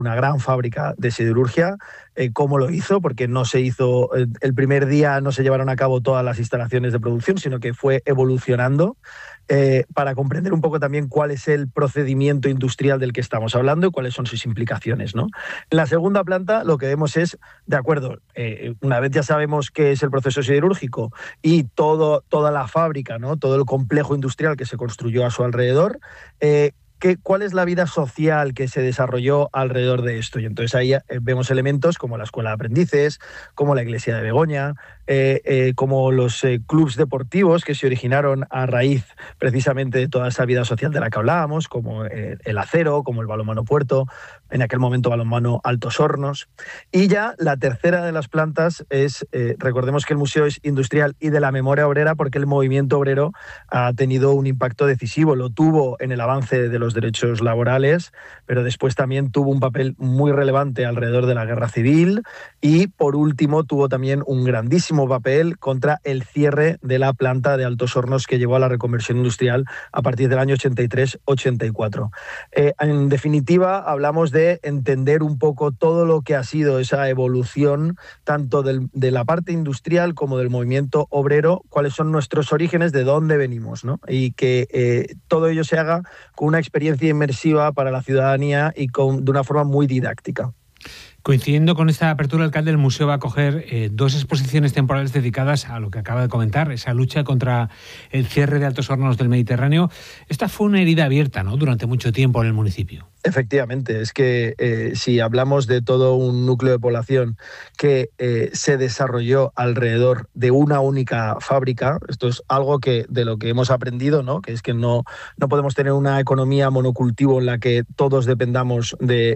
una gran fábrica de siderurgia. ¿Cómo lo hizo? Porque no se hizo, el primer día no se llevaron a cabo todas las instalaciones de producción, sino que fue evolucionando para comprender un poco también cuál es el procedimiento industrial del que estamos hablando y cuáles son sus implicaciones, ¿no? En la segunda planta lo que vemos es, de acuerdo, una vez ya sabemos qué es el proceso siderúrgico y toda la fábrica, ¿no? Todo el complejo industrial que se construyó a su alrededor, ¿cuál es la vida social que se desarrolló alrededor de esto? Y entonces ahí vemos elementos como la Escuela de Aprendices, como la Iglesia de Begoña, como los clubs deportivos que se originaron a raíz precisamente de toda esa vida social de la que hablábamos, como el Acero, como el Balonmano Puerto, en aquel momento Balonmano Altos Hornos. Y ya la tercera de las plantas es, recordemos que el museo es industrial y de la memoria obrera, porque el movimiento obrero ha tenido un impacto decisivo, lo tuvo en el avance de los derechos laborales, pero después también tuvo un papel muy relevante alrededor de la guerra civil y, por último, tuvo también un grandísimo papel contra el cierre de la planta de Altos Hornos que llevó a la reconversión industrial a partir del año 83-84. En definitiva, hablamos de entender un poco todo lo que ha sido esa evolución, tanto de la parte industrial como del movimiento obrero, cuáles son nuestros orígenes, de dónde venimos, ¿no? Y que todo ello se haga con una experiencia inmersiva para la ciudadanía y de una forma muy didáctica. Coincidiendo con esta apertura, alcalde, el museo va a acoger dos exposiciones temporales dedicadas a lo que acaba de comentar, esa lucha contra el cierre de Altos Hornos del Mediterráneo. Esta fue una herida abierta, ¿no?, durante mucho tiempo en el municipio. Efectivamente, es que si hablamos de todo un núcleo de población que se desarrolló alrededor de una única fábrica, esto es algo de lo que hemos aprendido, ¿no?, que es que no podemos tener una economía monocultivo en la que todos dependamos de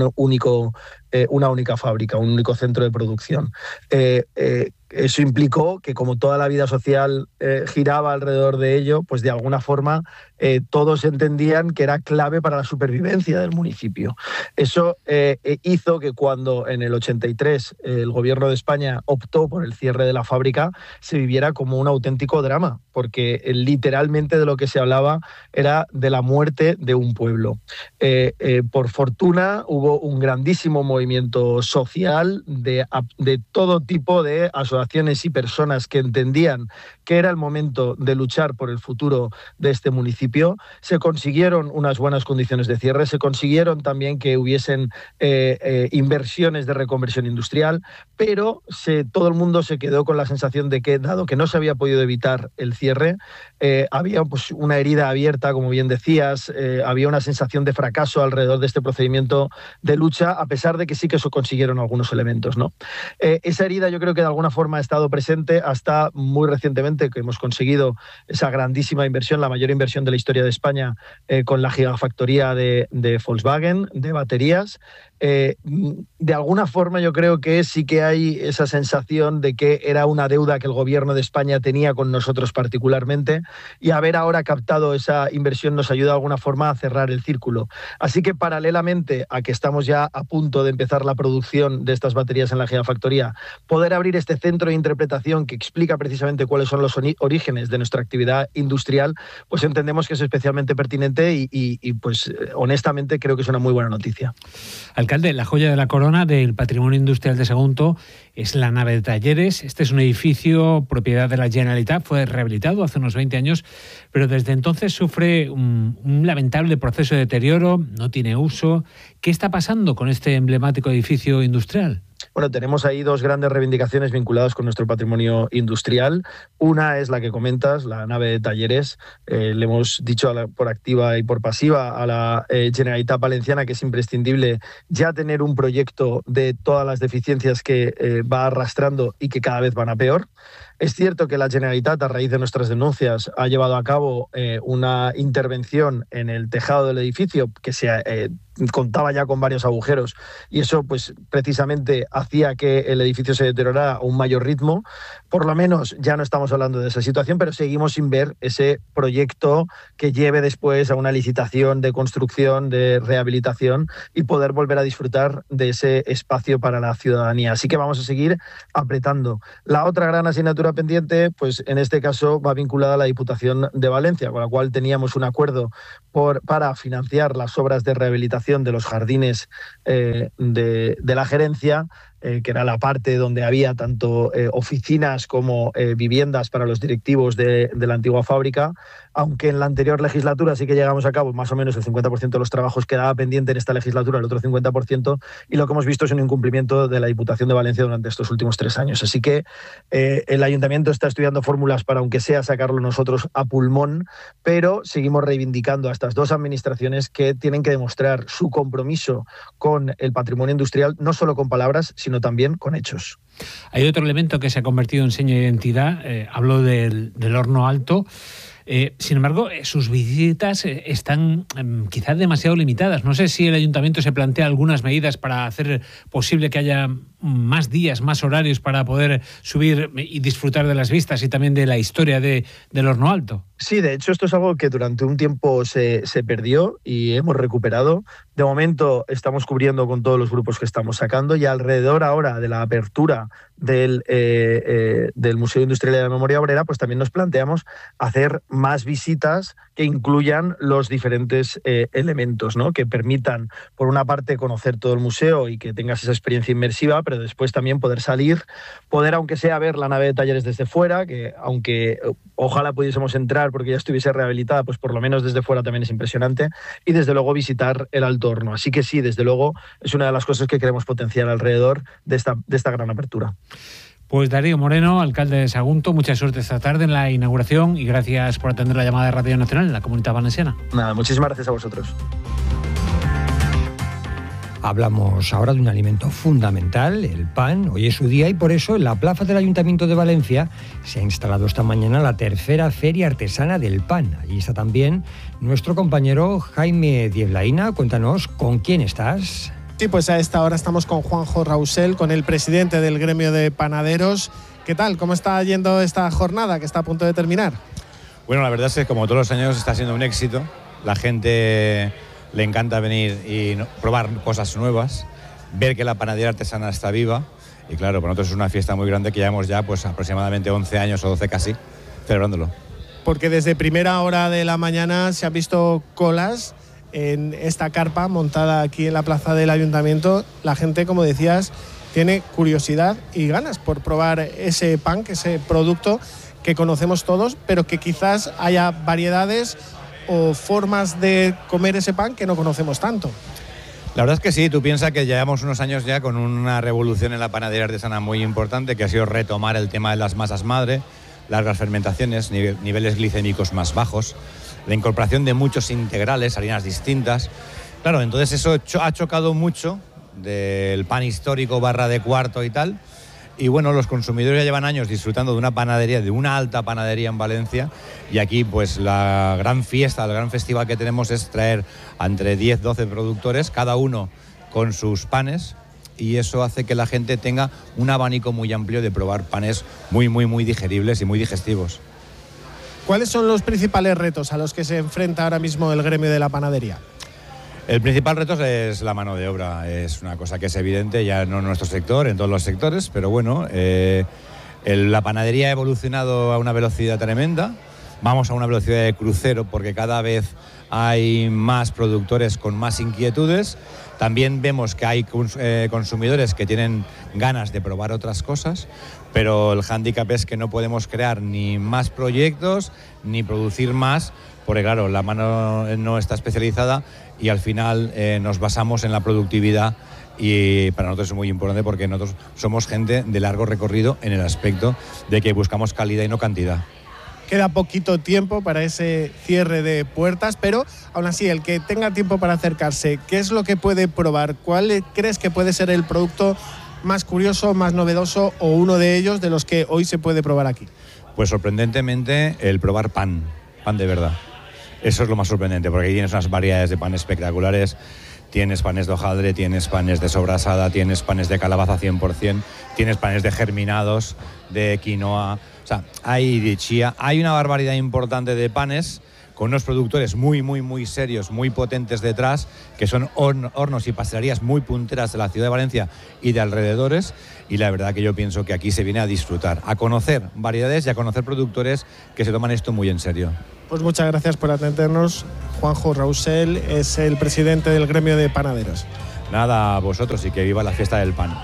una única fábrica, un único centro de producción. Eso implicó que, como toda la vida social giraba alrededor de ello, pues de alguna forma todos entendían que era clave para la supervivencia del municipio. Eso hizo que cuando en el 83 el gobierno de España optó por el cierre de la fábrica, se viviera como un auténtico drama, porque literalmente de lo que se hablaba era de la muerte de un pueblo. Por fortuna hubo un grandísimo movimiento social de todo tipo de asociaciones y personas que entendían que era el momento de luchar por el futuro de este municipio. Se consiguieron unas buenas condiciones de cierre, se consiguieron también que hubiesen inversiones de reconversión industrial, pero todo el mundo se quedó con la sensación de que, dado que no se había podido evitar el cierre, había pues una herida abierta, como bien decías, había una sensación de fracaso alrededor de este procedimiento de lucha, a pesar de que sí que se consiguieron algunos elementos, ¿no? Esa herida yo creo que de alguna forma ha estado presente hasta muy recientemente, que hemos conseguido esa grandísima inversión, la mayor inversión de la historia de España, con la gigafactoría de Volkswagen, de baterías. De alguna forma yo creo que sí que hay esa sensación de que era una deuda que el gobierno de España tenía con nosotros particularmente, y haber ahora captado esa inversión nos ayuda de alguna forma a cerrar el círculo. Así que, paralelamente a que estamos ya a punto de empezar la producción de estas baterías en la gigafactoría, poder abrir este centro de interpretación que explica precisamente cuáles son los orígenes de nuestra actividad industrial, pues entendemos que es especialmente pertinente y pues honestamente creo que es una muy buena noticia. Alcalde, la joya de la corona del patrimonio industrial de Sagunto es la nave de talleres. Este es un edificio propiedad de la Generalitat, fue rehabilitado hace unos 20 años, pero desde entonces sufre un lamentable proceso de deterioro, no tiene uso. ¿Qué está pasando con este emblemático edificio industrial? Bueno, tenemos ahí dos grandes reivindicaciones vinculadas con nuestro patrimonio industrial. Una es la que comentas, la nave de talleres. Le hemos dicho por activa y por pasiva a la Generalitat Valenciana que es imprescindible ya tener un proyecto de todas las deficiencias que va arrastrando y que cada vez van a peor. Es cierto que la Generalitat, a raíz de nuestras denuncias, ha llevado a cabo una intervención en el tejado del edificio que contaba ya con varios agujeros, y eso pues precisamente hacía que el edificio se deteriorara a un mayor ritmo. Por lo menos ya no estamos hablando de esa situación, pero seguimos sin ver ese proyecto que lleve después a una licitación de construcción, de rehabilitación, y poder volver a disfrutar de ese espacio para la ciudadanía. Así que vamos a seguir apretando. La otra gran asignatura asignatura pendiente, pues en este caso va vinculada a la Diputación de Valencia, con la cual teníamos un acuerdo para financiar las obras de rehabilitación de los jardines de la gerencia, que era la parte donde había tanto oficinas como viviendas para los directivos de la antigua fábrica, aunque en la anterior legislatura sí que llegamos a cabo más o menos el 50% de los trabajos quedaba pendiente en esta legislatura, el otro 50%, y lo que hemos visto es un incumplimiento de la Diputación de Valencia durante estos últimos 3 años. Así que el Ayuntamiento está estudiando fórmulas para, aunque sea, sacarlo nosotros a pulmón, pero seguimos reivindicando a estas dos administraciones que tienen que demostrar su compromiso con el patrimonio industrial, no solo con palabras, sino también con hechos. Hay otro elemento que se ha convertido en seña de identidad, hablo del horno alto. Sin embargo, sus visitas están quizás demasiado limitadas. No sé si el Ayuntamiento se plantea algunas medidas para hacer posible que haya más días, más horarios para poder subir y disfrutar de las vistas y también de la historia del horno alto. Sí, de hecho esto es algo que durante un tiempo se perdió y hemos recuperado. De momento estamos cubriendo con todos los grupos que estamos sacando, y alrededor ahora de la apertura del Museo Industrial de la Memoria Obrera, pues también nos planteamos hacer más visitas que incluyan los diferentes elementos, ¿no? Que permitan, por una parte, conocer todo el museo y que tengas esa experiencia inmersiva, pero después también poder salir, poder, aunque sea, ver la nave de talleres desde fuera, que aunque ojalá pudiésemos entrar porque ya estuviese rehabilitada, pues por lo menos desde fuera también es impresionante, y desde luego visitar el Alto Horno. Así que sí, desde luego es una de las cosas que queremos potenciar alrededor de esta gran apertura. Pues Darío Moreno, alcalde de Sagunto, mucha suerte esta tarde en la inauguración y gracias por atender la llamada de Radio Nacional en la Comunidad Valenciana. Nada, muchísimas gracias a vosotros. Hablamos ahora de un alimento fundamental, el pan. Hoy es su día y por eso en la plaza del Ayuntamiento de Valencia se ha instalado esta mañana la tercera Feria Artesana del Pan. Allí está también nuestro compañero Jaime Dieblaína. Cuéntanos, ¿con quién estás? Sí, pues a esta hora estamos con Juanjo Rausel, con el presidente del gremio de panaderos. ¿Qué tal? ¿Cómo está yendo esta jornada que está a punto de terminar? Bueno, la verdad es que como todos los años está siendo un éxito. La gente le encanta venir y probar cosas nuevas, ver que la panadería artesana está viva. Y claro, para nosotros es una fiesta muy grande que llevamos ya pues aproximadamente 11 años o 12 casi celebrándolo. Porque desde primera hora de la mañana se han visto colas en esta carpa montada aquí en la plaza del Ayuntamiento. La gente, como decías, tiene curiosidad y ganas por probar ese pan, ese producto que conocemos todos, pero que quizás haya variedades o formas de comer ese pan que no conocemos tanto. La verdad es que sí, tú piensas que llevamos unos años ya con una revolución en la panadería artesana muy importante, que ha sido retomar el tema de las masas madre, largas fermentaciones, niveles glicémicos más bajos, la incorporación de muchos integrales, harinas distintas. Claro, entonces eso ha chocado mucho del pan histórico / de cuarto y tal. Y bueno, los consumidores ya llevan años disfrutando de una panadería, de una alta panadería en Valencia, y aquí pues la gran fiesta, el gran festival que tenemos es traer entre 10, 12 productores, cada uno con sus panes, y eso hace que la gente tenga un abanico muy amplio de probar panes muy, muy, muy digeribles y muy digestivos. ¿Cuáles son los principales retos a los que se enfrenta ahora mismo el gremio de la panadería? El principal reto es la mano de obra, es una cosa que es evidente ya no en nuestro sector, en todos los sectores, pero bueno, la panadería ha evolucionado a una velocidad tremenda, vamos a una velocidad de crucero porque cada vez hay más productores con más inquietudes, también vemos que hay consumidores que tienen ganas de probar otras cosas, pero el hándicap es que no podemos crear ni más proyectos ni producir más, porque claro, la mano no está especializada y al final nos basamos en la productividad, y para nosotros es muy importante porque nosotros somos gente de largo recorrido en el aspecto de que buscamos calidad y no cantidad. Queda poquito tiempo para ese cierre de puertas, pero aún así, el que tenga tiempo para acercarse, ¿qué es lo que puede probar? ¿Cuál crees que puede ser el producto más curioso, más novedoso o uno de ellos de los que hoy se puede probar aquí? Pues sorprendentemente el probar pan de verdad. Eso es lo más sorprendente, porque aquí tienes unas variedades de pan espectaculares. Tienes panes de hojaldre, tienes panes de sobrasada, tienes panes de calabaza 100%, tienes panes de germinados, de quinoa, o sea, hay de chía. Hay una barbaridad importante de panes, con unos productores muy, muy, muy serios, muy potentes detrás, que son hornos y pastelerías muy punteras de la ciudad de Valencia y de alrededores, y la verdad que yo pienso que aquí se viene a disfrutar, a conocer variedades y a conocer productores que se toman esto muy en serio. Pues muchas gracias por atendernos. Juanjo Rausel es el presidente del gremio de panaderos. Nada, a vosotros, y que viva la fiesta del pan.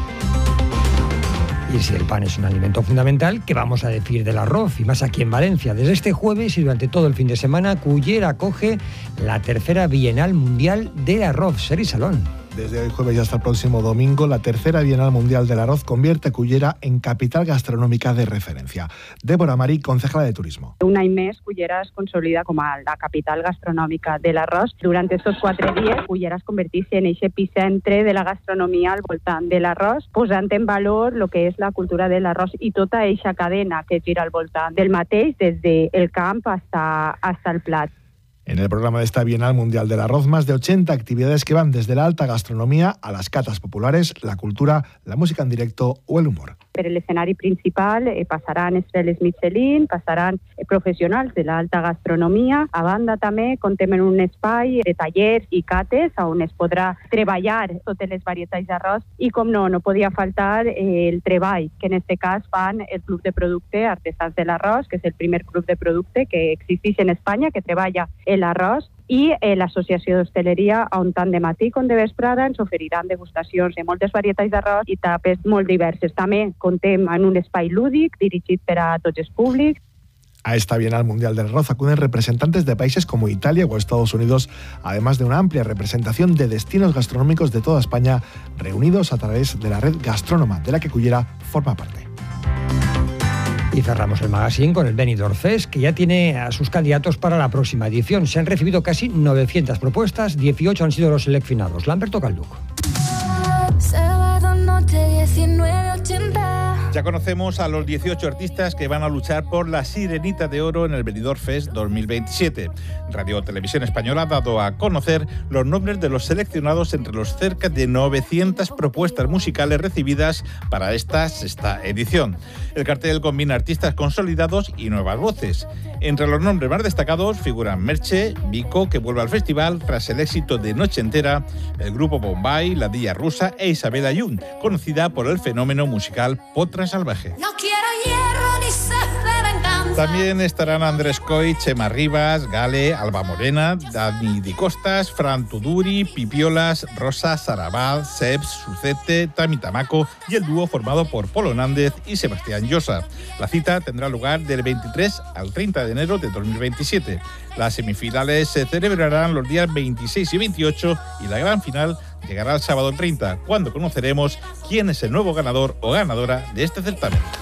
Y si el pan es un alimento fundamental, ¿qué vamos a decir del arroz? Y más aquí en Valencia. Desde este jueves y durante todo el fin de semana, Culler acoge la tercera Bienal Mundial del Arroz. Seri Salón. Desde hoy jueves y hasta el próximo domingo, la tercera Bienal Mundial del Arroz convierte a Cullera en capital gastronòmica de referència. Débora Marí, concejala de Turismo. Un any més, Cullera es consolida com a la capital gastronòmica de l'arròs. Durant estos 4 dies, Cullera es converteix en aquest epicentre de la gastronomia al voltant de l'arròs, posant en valor el que és la cultura de l'arròs i tota aquesta cadena que gira al voltant del mateix, des del camp hasta el plat. En el programa de esta Bienal Mundial del Arroz, más de 80 actividades que van desde la alta gastronomía a las catas populares, la cultura, la música en directo o el humor. Per l'escenari principal passaran estrelles Michelin, passaran professionals de l'alta gastronomia. A banda també contem en un espai de tallers i cates on es podrà treballar totes les varietats d'arròs i, com no podia faltar el treball, que en aquest cas fan el Club de Producte Artesans de l'Arròs, que és el primer club de producte que existeix en Espanya, que treballa l'arròs, i l'Associació d'Hostaleria, on tant de matí com de vesprada ens oferiran degustacions de moltes varietats d'arròs i tapes molt diverses. També contem en un espai lúdic dirigit per a tots els públics. A esta Bienal Mundial del Arroz acuden representantes de países como Italia o Estados Unidos, además de una amplia representación de destinos gastronómicos de toda España, reunidos a través de la red Gastrónoma, de la que Cullera forma parte. Y cerramos el magazine con el Benidorm Fest, que ya tiene a sus candidatos para la próxima edición. Se han recibido casi 900 propuestas, 18 han sido los seleccionados. Lamberto Calduc. Sábado noche 19:80. Ya conocemos a los 18 artistas que van a luchar por la Sirenita de Oro en el Benidorm Fest 2027. Radio Televisión Española ha dado a conocer los nombres de los seleccionados entre los cerca de 900 propuestas musicales recibidas para esta sexta edición. El cartel combina artistas consolidados y nuevas voces. Entre los nombres más destacados figuran Merche, Vico, que vuelve al festival tras el éxito de Noche Entera, el grupo Bombay, la Dilla Rusa e Isabel Ayun, conocida por el fenómeno musical Potra Salvaje. No quiero hierro ni sed de venganza. También estarán Andrés Coy, Chema Rivas, Gale, Alba Morena, Dani Di Costas, Fran Tuduri, Pipiolas, Rosa, Sarabal, Sebs, Sucete, Tami Tamaco y el dúo formado por Polo Nández y Sebastián Llosa. La cita tendrá lugar del 23 al 30 de enero de 2027. Las semifinales se celebrarán los días 26 y 28 y la gran final llegará el sábado 30, cuando conoceremos quién es el nuevo ganador o ganadora de este certamen.